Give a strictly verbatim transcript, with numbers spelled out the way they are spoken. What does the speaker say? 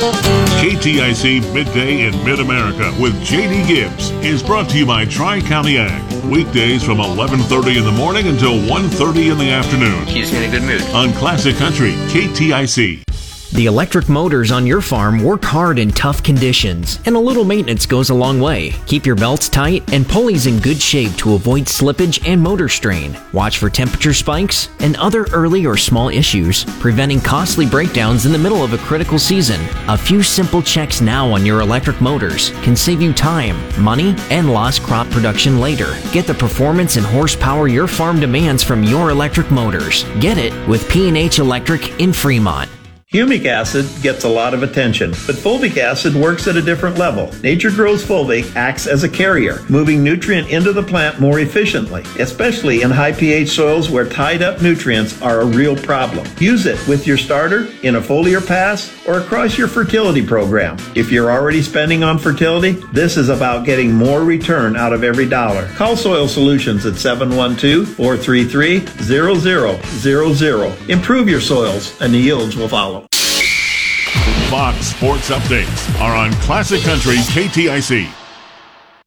K T I C Midday in Mid-America with J D Gibbs is brought to you by Tri-County Ag. Weekdays from eleven thirty in the morning until one thirty in the afternoon. Keeps me in a good mood. On Classic Country, K T I C. The electric motors on your farm work hard in tough conditions, and a little maintenance goes a long way. Keep your belts tight and pulleys in good shape to avoid slippage and motor strain. Watch for temperature spikes and other early or small issues, preventing costly breakdowns in the middle of a critical season. A few simple checks now on your electric motors can save you time, money, and lost crop production later. Get the performance and horsepower your farm demands from your electric motors. Get it with P and H Electric in Fremont. Humic acid gets a lot of attention, but fulvic acid works at a different level. Nature Grow's fulvic acts as a carrier, moving nutrient into the plant more efficiently, especially in high pH soils where tied up nutrients are a real problem. Use it with your starter, in a foliar pass, or across your fertility program. If you're already spending on fertility, this is about getting more return out of every dollar. Call Soil Solutions at seven one two, four three three, zero zero zero zero. Improve your soils and the yields will follow. Fox Sports Updates are on Classic Country K T I C.